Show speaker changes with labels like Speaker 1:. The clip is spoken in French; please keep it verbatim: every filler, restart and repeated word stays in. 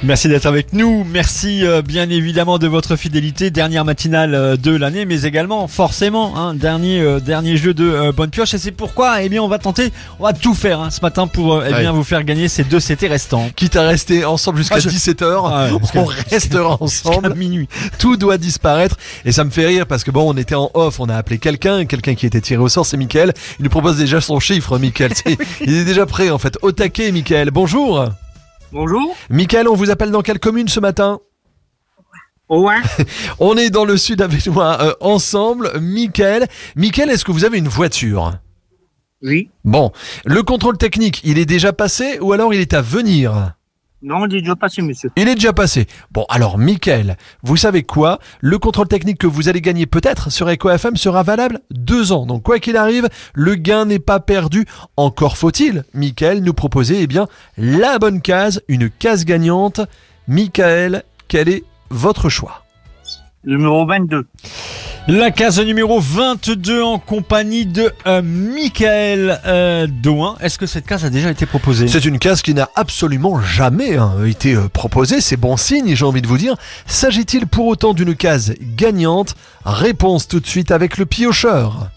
Speaker 1: Merci d'être avec nous. Merci euh, bien évidemment de votre fidélité. Dernière matinale euh, de l'année, mais également forcément hein, dernier euh, dernier jeu de euh, Bonne Pioche. Et c'est pourquoi eh bien on va tenter, on va tout faire hein, ce matin pour euh, eh bien
Speaker 2: ouais.
Speaker 1: vous faire gagner ces deux C T restants.
Speaker 2: Quitte à rester ensemble jusqu'à
Speaker 1: Ah, je...
Speaker 2: dix-sept heures,
Speaker 1: ah, ouais,
Speaker 2: on restera ensemble.
Speaker 1: Minuit.
Speaker 2: Tout doit disparaître. Et ça me fait rire parce que bon, on était en off, on a appelé quelqu'un, quelqu'un qui était tiré au sort, c'est Mickaël. Il nous propose déjà son chiffre, Mickaël. C'est... Il est déjà prêt en fait. Au taquet, Mickaël. Bonjour.
Speaker 3: Bonjour.
Speaker 2: Mickaël, on vous appelle dans quelle commune ce matin ?
Speaker 3: Ouais.
Speaker 2: On est dans le sud avec moi euh, ensemble. Mickaël, Mickaël, est-ce que vous avez une voiture ?
Speaker 3: Oui.
Speaker 2: Bon, le contrôle technique, il est déjà passé ou alors il est à venir ?
Speaker 3: Non, il est déjà passé, monsieur.
Speaker 2: Il est déjà passé. Bon, alors Mickaël, vous savez quoi ? Le contrôle technique que vous allez gagner peut-être sur Echo F M sera valable deux ans. Donc quoi qu'il arrive, le gain n'est pas perdu. Encore faut-il, Mickaël, nous proposer eh bien la bonne case, une case gagnante. Mickaël, quel est votre choix ?
Speaker 3: Numéro vingt-deux.
Speaker 1: La case numéro vingt-deux en compagnie de euh, Mickaël euh, Doin. Est-ce que cette case a déjà été proposée ?
Speaker 2: C'est une case qui n'a absolument jamais hein, été euh, proposée. C'est bon signe, j'ai envie de vous dire. S'agit-il pour autant d'une case gagnante ? Réponse tout de suite avec le piocheur.